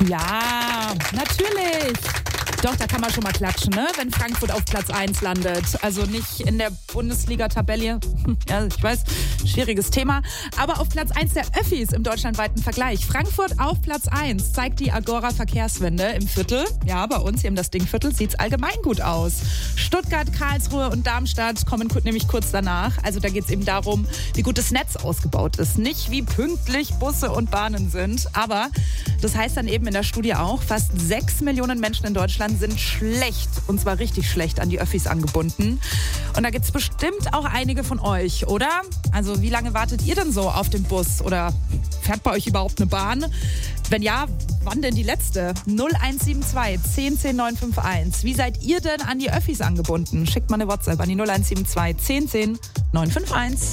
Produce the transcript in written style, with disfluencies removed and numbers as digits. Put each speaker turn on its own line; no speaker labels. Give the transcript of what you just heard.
Ja, natürlich. Doch, da kann man schon mal klatschen, ne? Wenn Frankfurt auf Platz 1 landet. Also nicht in der Bundesliga-Tabelle. Ja, ich weiß, schwieriges Thema. Aber auf Platz 1 der Öffis im deutschlandweiten Vergleich. Frankfurt auf Platz 1 zeigt die Agora-Verkehrswende im Viertel. Ja, bei uns hier im Das-Ding-Viertel sieht's allgemein gut aus. Stuttgart, Karlsruhe und Darmstadt kommen nämlich kurz danach. Also da geht's eben darum, wie gut das Netz ausgebaut ist. Nicht wie pünktlich Busse und Bahnen sind. Aber das heißt dann eben in der Studie auch, fast 6 Millionen Menschen in Deutschland sind schlecht, und zwar richtig schlecht, an die Öffis angebunden. Und da gibt es bestimmt auch einige von euch, oder? Also wie lange wartet ihr denn so auf den Bus? Oder fährt bei euch überhaupt eine Bahn? Wenn ja, wann denn die letzte? 0172 10 10 951. Wie seid ihr denn an die Öffis angebunden? Schickt mal eine WhatsApp an die 0172 10 10 951.